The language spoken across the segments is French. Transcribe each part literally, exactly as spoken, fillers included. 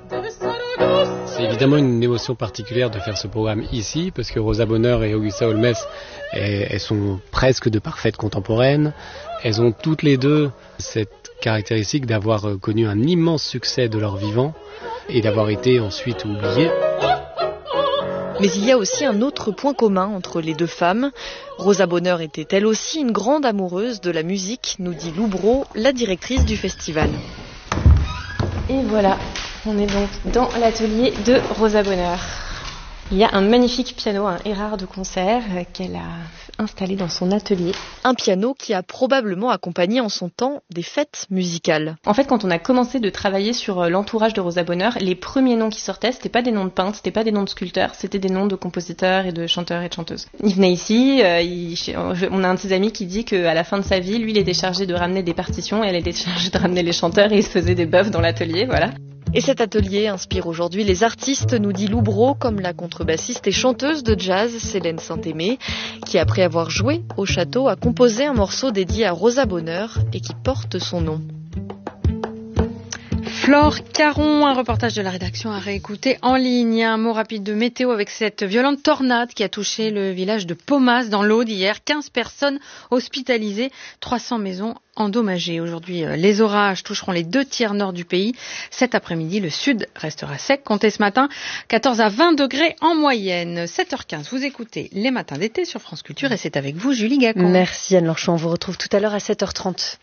C'est évidemment une émotion particulière de faire ce programme ici, parce que Rosa Bonheur et Augusta Holmes, elles, elles sont presque de parfaites contemporaines. Elles ont toutes les deux cette caractéristique d'avoir connu un immense succès de leur vivant et d'avoir été ensuite oubliées. Mais il y a aussi un autre point commun entre les deux femmes. Rosa Bonheur était elle aussi une grande amoureuse de la musique, nous dit Lou Brault, la directrice du festival. Et voilà, on est donc dans l'atelier de Rosa Bonheur. Il y a un magnifique piano, un Erard de concert qu'elle a installé dans son atelier. Un piano qui a probablement accompagné en son temps des fêtes musicales. En fait, quand on a commencé de travailler sur l'entourage de Rosa Bonheur, les premiers noms qui sortaient, c'était pas des noms de peintres, c'était pas des noms de sculpteurs, c'était des noms de compositeurs et de chanteurs et de chanteuses. Il venait ici, euh, il, on a un de ses amis qui dit qu'à la fin de sa vie, lui, il était chargé de ramener des partitions et elle était chargée de ramener les chanteurs et il se faisait des bœufs dans l'atelier, voilà. Et cet atelier inspire aujourd'hui les artistes, nous dit Lou Brault, comme la contrebassiste et chanteuse de jazz Célène Saint-Aimé, qui après avoir joué au château a composé un morceau dédié à Rosa Bonheur et qui porte son nom. Flore Caron, un reportage de la rédaction à réécouter en ligne. Un mot rapide de météo avec cette violente tornade qui a touché le village de Paumas dans l'Aude hier. quinze personnes hospitalisées, trois cents maisons endommagées. Aujourd'hui, les orages toucheront les deux tiers nord du pays. Cet après-midi, le sud restera sec. Comptez ce matin quatorze à vingt degrés en moyenne. sept heures quinze, vous écoutez Les Matins d'été sur France Culture et c'est avec vous, Julie Gacon. Merci Anne Lorchon, on vous retrouve tout à l'heure à sept heures trente.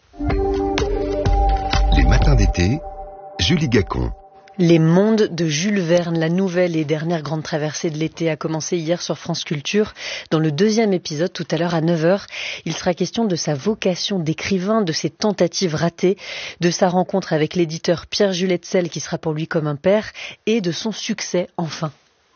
Les Matins d'été, Julie Gacon. Les mondes de Jules Verne, la nouvelle et dernière grande traversée de l'été a commencé hier sur France Culture. Dans le deuxième épisode, tout à l'heure à neuf heures, il sera question de sa vocation d'écrivain, de ses tentatives ratées, de sa rencontre avec l'éditeur Pierre-Jules Hetzel qui sera pour lui comme un père et de son succès enfin.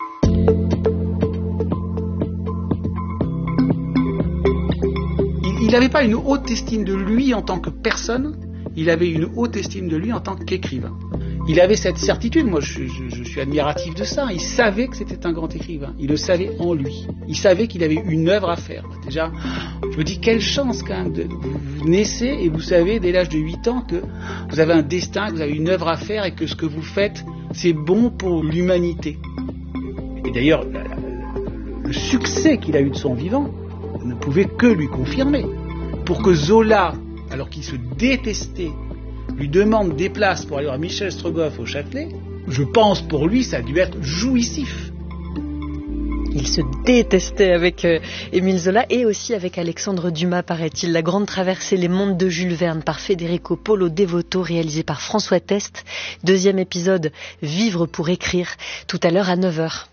Il n'avait pas une haute estime de lui en tant que personne, il avait une haute estime de lui en tant qu'écrivain. Il avait cette certitude, moi je, je, je suis admiratif de ça, il savait que c'était un grand écrivain, il le savait en lui, il savait qu'il avait une œuvre à faire. Déjà, je me dis quelle chance quand même, de, vous, vous naissez et vous savez dès l'âge de huit ans que vous avez un destin, que vous avez une œuvre à faire et que ce que vous faites, c'est bon pour l'humanité. Et d'ailleurs, la, la, le succès qu'il a eu de son vivant ne pouvait que lui confirmer. Pour que Zola, alors qu'il se détestait, lui demande des places pour aller voir Michel Strogoff au Châtelet, je pense pour lui ça a dû être jouissif. Il se détestait avec euh, Émile Zola et aussi avec Alexandre Dumas, paraît-il. La grande traversée Les mondes de Jules Verne par Federico Polo Devoto, réalisé par François Test. Deuxième épisode, Vivre pour écrire, tout à l'heure à neuf heures.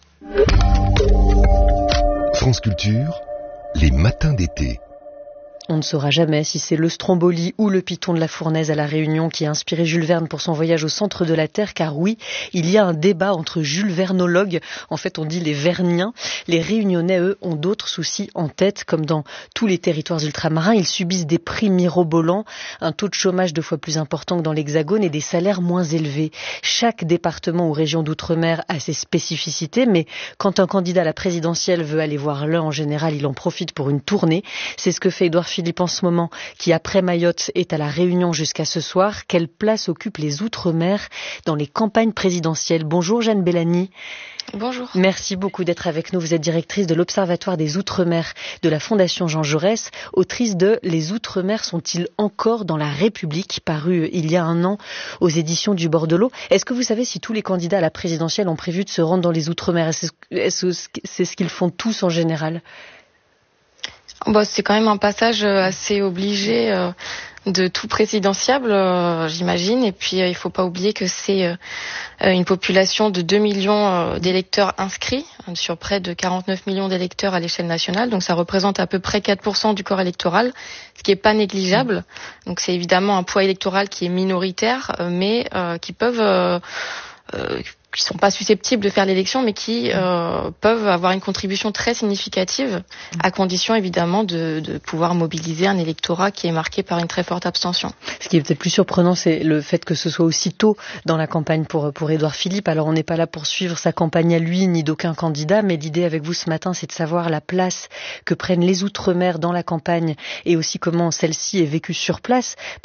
France Culture, les matins d'été. On ne saura jamais si c'est le Stromboli ou le Python de la Fournaise à La Réunion qui a inspiré Jules Verne pour son voyage au centre de la Terre, car oui, il y a un débat entre Jules Vernologues, en fait on dit les Verniens. Les Réunionnais, eux, ont d'autres soucis en tête, comme dans tous les territoires ultramarins, ils subissent des prix mirobolants, un taux de chômage deux fois plus important que dans l'Hexagone et des salaires moins élevés. Chaque département ou région d'outre-mer a ses spécificités, mais quand un candidat à la présidentielle veut aller voir l'un, en général, il en profite pour une tournée. C'est ce que fait Édouard Philippe en ce moment, qui après Mayotte est à La Réunion jusqu'à ce soir. Quelle place occupent les Outre-mer dans les campagnes présidentielles? Bonjour Jeanne Bellamy. Bonjour. Merci beaucoup d'être avec nous. Vous êtes directrice de l'Observatoire des Outre-mer de la Fondation Jean Jaurès, autrice de Les Outre-mer sont-ils encore dans la République, paru il y a un an aux éditions du Bordelot. Est-ce que vous savez si tous les candidats à la présidentielle ont prévu de se rendre dans les Outre-mer? Est-ce que c'est ce qu'ils font tous en général? Bon, c'est quand même un passage assez obligé euh, de tout présidentiable, euh, j'imagine. Et puis, euh, il faut pas oublier que c'est euh, une population de deux millions euh, d'électeurs inscrits, sur près de quarante-neuf millions d'électeurs à l'échelle nationale. Donc, ça représente à peu près quatre pour cent du corps électoral, ce qui est pas négligeable. Donc, c'est évidemment un poids électoral qui est minoritaire, euh, mais euh, qui peuvent... Euh, euh, qui sont pas susceptibles de faire l'élection, mais qui euh, peuvent avoir une contribution très significative, à condition évidemment de, de pouvoir mobiliser un électorat qui est marqué par une très forte abstention. Ce qui est peut-être plus surprenant, c'est le fait que ce soit aussi tôt dans la campagne pour, pour Édouard Philippe. Alors on n'est pas là pour suivre sa campagne à lui, ni d'aucun candidat, mais l'idée avec vous ce matin, c'est de savoir la place que prennent les Outre-mer dans la campagne et aussi comment celle-ci est vécue sur place.